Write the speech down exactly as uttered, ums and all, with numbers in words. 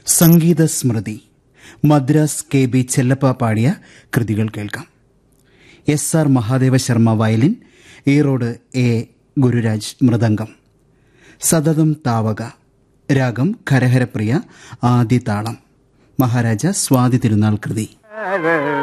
സംഗീത സ്മൃതി Madras K B Chellappa പാടിയ കൃതികൾ കേൾക്കാം. S R Mahadeva Sharma violin, Erode A Gururaj mridangam. സതതം താവക, രാഗം ഖരഹരപ്രിയ, ആദിതാളം. മഹാരാജ സ്വാതി തിരുനാൾ കൃതി.